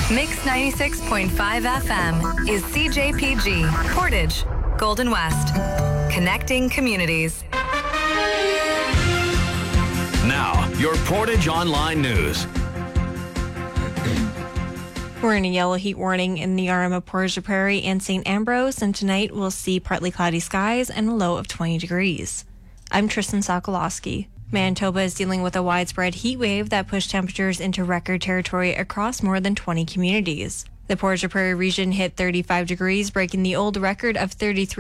Mix 96.5 FM is CJPG, Portage, Golden West. Connecting communities. Now, your Portage Online News. We're in a yellow heat warning in the RM of Portage Prairie and St. Ambrose, and tonight we'll see partly cloudy skies and a low of 20 degrees. I'm Tristan Sokolowski. Manitoba is dealing with a widespread heat wave that pushed temperatures into record territory across more than 20 communities. The Portage Prairie region hit 35 degrees, breaking the old record of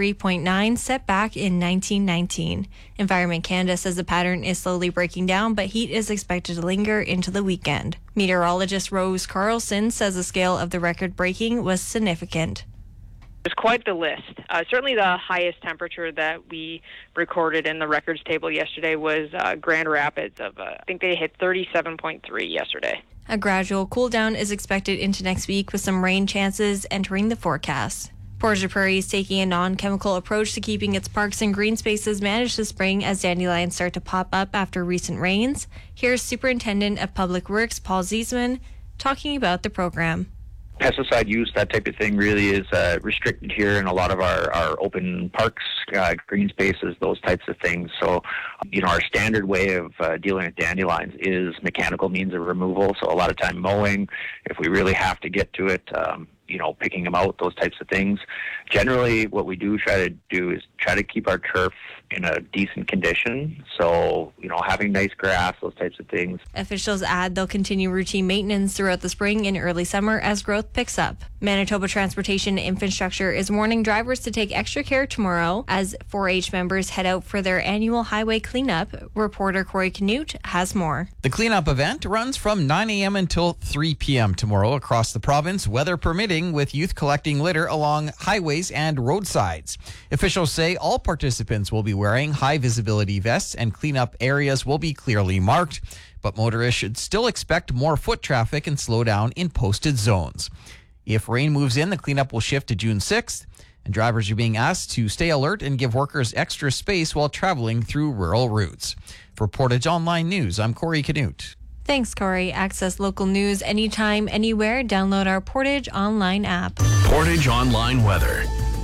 33.9 set back in 1919. Environment Canada says the pattern is slowly breaking down, but heat is expected to linger into the weekend. Meteorologist Rose Carlson says the scale of the record breaking was significant. It was quite the list. Certainly the highest temperature that we recorded in the records table yesterday was Grand Rapids of, I think they hit 37.3 yesterday. A gradual cool down is expected into next week with some rain chances entering the forecast. Portage Prairie is taking a non-chemical approach to keeping its parks and green spaces managed this spring as dandelions start to pop up after recent rains. Here's Superintendent of Public Works Paul Ziesman talking about the program. Pesticide use, that type of thing, really is restricted here in a lot of our open parks, green spaces, those types of things. So, our standard way of dealing with dandelions is mechanical means of removal. So a lot of time mowing, if we really have to get to it, picking them out, those types of things. Generally, what we do try to do is try to keep our turf in a decent condition. So, having nice grass, those types of things. Officials add they'll continue routine maintenance throughout the spring and early summer as growth picks up. Manitoba Transportation Infrastructure is warning drivers to take extra care tomorrow as 4-H members head out for their annual highway cleanup. Reporter Corey Canute has more. The cleanup event runs from 9 a.m. until 3 p.m. tomorrow across the province, weather permitting, with youth collecting litter along highways and roadsides. Officials say all participants will be wearing high visibility vests and cleanup areas will be clearly marked, but motorists should still expect more foot traffic and slow down in posted zones. If rain moves in, the cleanup will shift to June 6th, and drivers are being asked to stay alert and give workers extra space while traveling through rural routes. For Portage Online News, I'm Corey Canute. Thanks, Corey. Access local news anytime, anywhere. Download our Portage Online app. Portage Online Weather.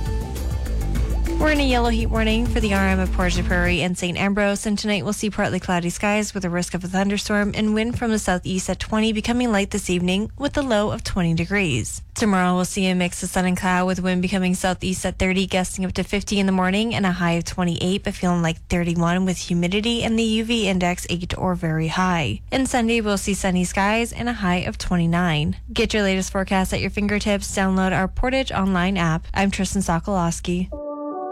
We're in a yellow heat warning for the RM of Portage Prairie and St. Ambrose, and tonight we'll see partly cloudy skies with a risk of a thunderstorm and wind from the southeast at 20, becoming light this evening with a low of 20 degrees. Tomorrow we'll see a mix of sun and cloud with wind becoming southeast at 30, gusting up to 50 in the morning and a high of 28, but feeling like 31 with humidity and the UV index 8 or very high. And Sunday we'll see sunny skies and a high of 29. Get your latest forecast at your fingertips. Download our Portage Online app. I'm Tristan Sokolowski.